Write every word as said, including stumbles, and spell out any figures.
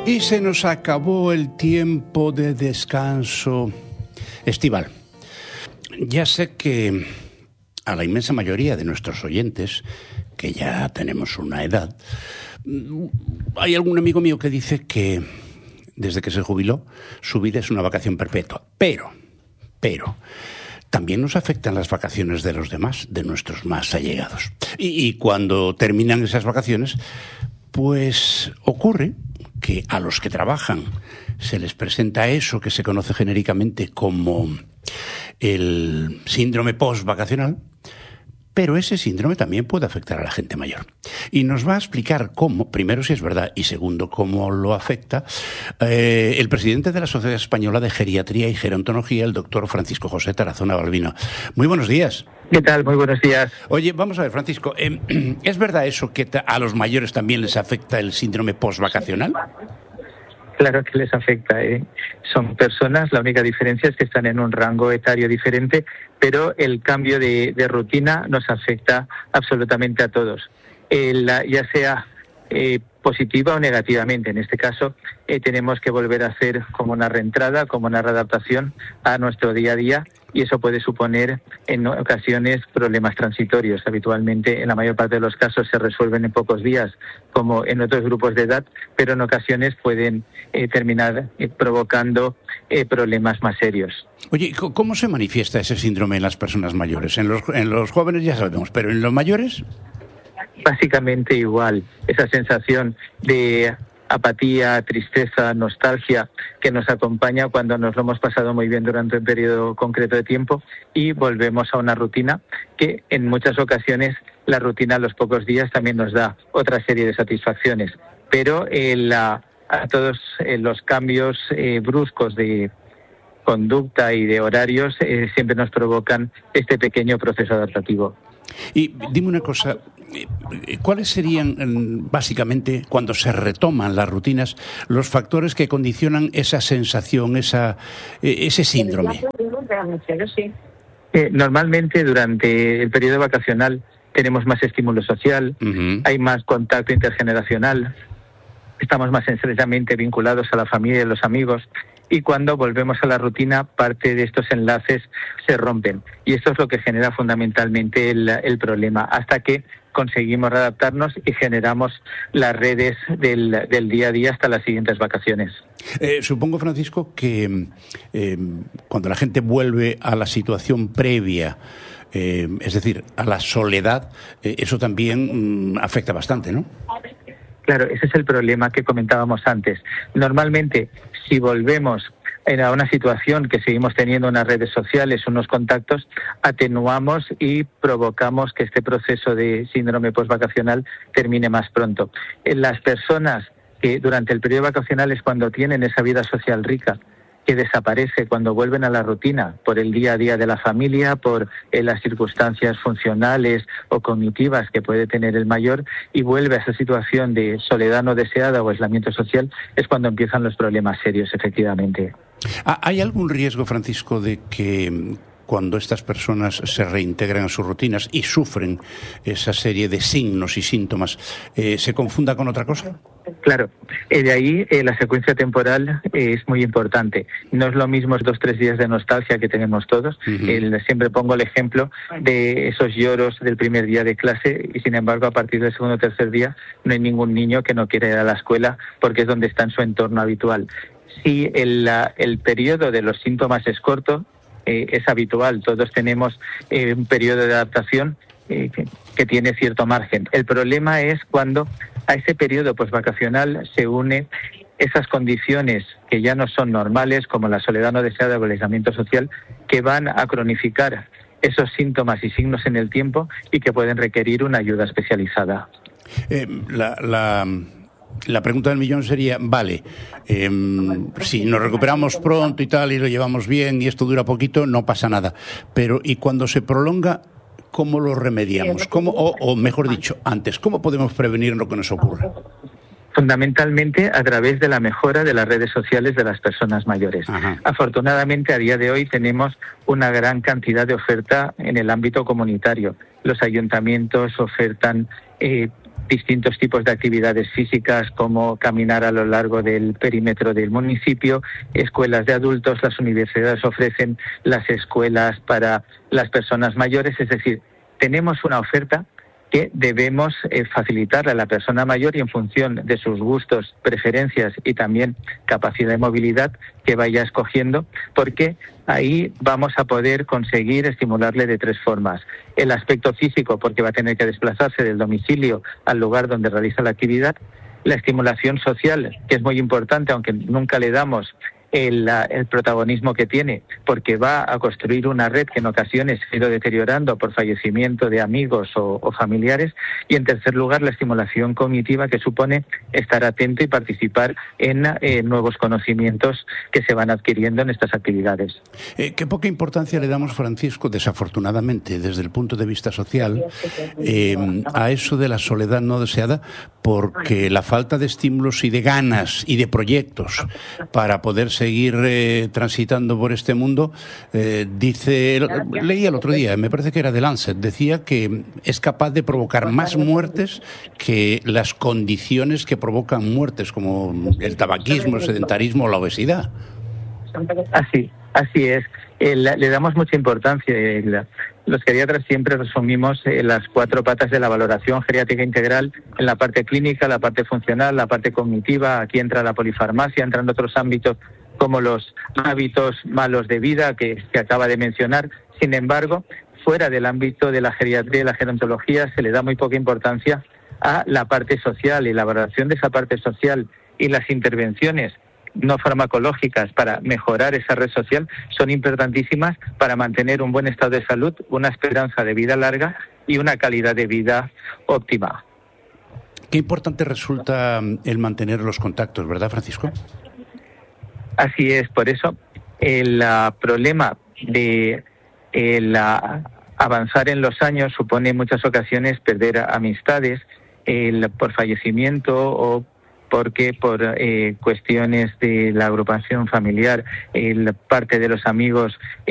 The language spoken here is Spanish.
Y se nos acabó el tiempo de descanso estival. Ya sé que a la inmensa mayoría de nuestros oyentes, que ya tenemos una edad, hay algún amigo mío que dice que desde que se jubiló, su vida es una vacación perpetua. Pero, pero, también nos afectan las vacaciones de los demás, de nuestros más allegados. Y, y cuando terminan esas vacaciones, pues ocurre que a los que trabajan se les presenta eso que se conoce genéricamente como el síndrome post-vacacional, pero ese síndrome también puede afectar a la gente mayor. Y nos va a explicar cómo, primero si es verdad, y segundo cómo lo afecta, eh, el presidente de la Sociedad Española de Geriatría y Gerontología, el doctor Francisco José Tarazona Balbino. Muy buenos días. ¿Qué tal? Muy buenos días. Oye, vamos a ver, Francisco, eh, ¿es verdad eso que a los mayores también les afecta el síndrome post-vacacional? Claro que les afecta, ¿eh? Son personas, la única diferencia es que están en un rango etario diferente, pero el cambio de, de rutina nos afecta absolutamente a todos, el, ya sea eh, positiva o negativamente. En este caso, eh, tenemos que volver a hacer como una reentrada, como una readaptación a nuestro día a día, y eso puede suponer en ocasiones problemas transitorios. Habitualmente, en la mayor parte de los casos, se resuelven en pocos días, como en otros grupos de edad, pero en ocasiones pueden eh, terminar eh, provocando eh, problemas más serios. Oye, ¿cómo se manifiesta ese síndrome en las personas mayores? En los, en los jóvenes ya sabemos, pero ¿en los mayores? Básicamente igual, esa sensación de apatía, tristeza, nostalgia que nos acompaña cuando nos lo hemos pasado muy bien durante un periodo concreto de tiempo y volvemos a una rutina que en muchas ocasiones la rutina a los pocos días también nos da otra serie de satisfacciones, pero eh, la, a todos eh, los cambios eh, bruscos de conducta y de horarios eh, siempre nos provocan este pequeño proceso adaptativo. Y dime una cosa, ¿cuáles serían básicamente, cuando se retoman las rutinas, los factores que condicionan esa sensación, esa, ese síndrome? Eh, normalmente durante el periodo vacacional tenemos más estímulo social, uh-huh. Hay más contacto intergeneracional, estamos más estrechamente vinculados a la familia y los amigos. Y cuando volvemos a la rutina, parte de estos enlaces se rompen. Y esto es lo que genera fundamentalmente el, el problema, hasta que conseguimos readaptarnos y generamos las redes del, del día a día hasta las siguientes vacaciones. Eh, supongo, Francisco, que eh, cuando la gente vuelve a la situación previa, eh, es decir, a la soledad, eh, eso también mm, afecta bastante, ¿no? Claro, ese es el problema que comentábamos antes. Normalmente, si volvemos a una situación que seguimos teniendo unas redes sociales, unos contactos, atenuamos y provocamos que este proceso de síndrome postvacacional termine más pronto. Las personas que durante el periodo vacacional es cuando tienen esa vida social rica, que desaparece cuando vuelven a la rutina por el día a día de la familia, por eh, las circunstancias funcionales o cognitivas que puede tener el mayor, y vuelve a esa situación de soledad no deseada o aislamiento social, es cuando empiezan los problemas serios, efectivamente. ¿Hay algún riesgo, Francisco, de que cuando estas personas se reintegran a sus rutinas y sufren esa serie de signos y síntomas, eh, se confunda con otra cosa? Claro, eh, de ahí eh, la secuencia temporal eh, es muy importante. No es lo mismo dos tres días de nostalgia que tenemos todos. Uh-huh. El, siempre pongo el ejemplo de esos lloros del primer día de clase y, sin embargo, a partir del segundo o tercer día no hay ningún niño que no quiera ir a la escuela porque es donde está en su entorno habitual. Si el, la, el periodo de los síntomas es corto, eh, es habitual. Todos tenemos eh, un periodo de adaptación eh, que, que tiene cierto margen. El problema es cuando a ese periodo postvacacional se une esas condiciones que ya no son normales, como la soledad no deseada o el aislamiento social, que van a cronificar esos síntomas y signos en el tiempo y que pueden requerir una ayuda especializada. Eh, la, la, la pregunta del millón sería, vale, eh, si nos recuperamos pronto y tal y lo llevamos bien y esto dura poquito, no pasa nada. Pero ¿y cuando se prolonga? ¿Cómo lo remediamos? ¿Cómo, o, o mejor dicho, antes, ¿cómo podemos prevenir lo que nos ocurra? Fundamentalmente a través de la mejora de las redes sociales de las personas mayores. Ajá. Afortunadamente, a día de hoy tenemos una gran cantidad de oferta en el ámbito comunitario. Los ayuntamientos ofertan eh, distintos tipos de actividades físicas como caminar a lo largo del perímetro del municipio, escuelas de adultos, las universidades ofrecen las escuelas para las personas mayores, es decir, tenemos una oferta que debemos eh, facilitarle a la persona mayor y en función de sus gustos, preferencias y también capacidad de movilidad que vaya escogiendo, porque ahí vamos a poder conseguir estimularle de tres formas. El aspecto físico, porque va a tener que desplazarse del domicilio al lugar donde realiza la actividad. La estimulación social, que es muy importante, aunque nunca le damos El, el protagonismo que tiene, porque va a construir una red que en ocasiones se ha ido deteriorando por fallecimiento de amigos o, o familiares. Y en tercer lugar, la estimulación cognitiva, que supone estar atento y participar en eh, nuevos conocimientos que se van adquiriendo en estas actividades. Eh, qué poca importancia le damos, Francisco, desafortunadamente, desde el punto de vista social, eh, a eso de la soledad no deseada, porque la falta de estímulos y de ganas y de proyectos para poder seguir eh, transitando por este mundo, eh, dice, leí el otro día, me parece que era de Lancet, decía que es capaz de provocar más muertes que las condiciones que provocan muertes, como el tabaquismo, el sedentarismo o la obesidad. Así, así es. El, le damos mucha importancia. El, los geriatras siempre resumimos eh, las cuatro patas de la valoración geriátrica integral en la parte clínica, la parte funcional, la parte cognitiva. Aquí entra la polifarmacia, entran otros ámbitos como los hábitos malos de vida que se acaba de mencionar. Sin embargo, fuera del ámbito de la geriatría y la gerontología se le da muy poca importancia a la parte social, y la valoración de esa parte social y las intervenciones no farmacológicas para mejorar esa red social son importantísimas para mantener un buen estado de salud, una esperanza de vida larga y una calidad de vida óptima. Qué importante resulta el mantener los contactos, ¿verdad, Francisco? Así es, por eso el uh, problema de el, uh, avanzar en los años supone en muchas ocasiones perder amistades el, por fallecimiento o porque por eh, cuestiones de la agrupación familiar, el, parte de los amigos